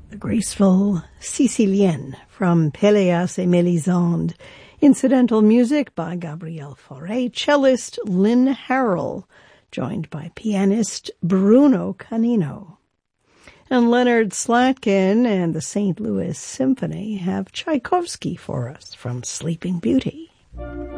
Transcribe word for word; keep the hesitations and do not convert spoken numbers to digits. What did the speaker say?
The graceful Sicilienne from Péléas et Mélisande. Incidental music by Gabriel Fauré, cellist Lynn Harrell, joined by pianist Bruno Canino. And Leonard Slatkin and the Saint Louis Symphony have Tchaikovsky for us from Sleeping Beauty.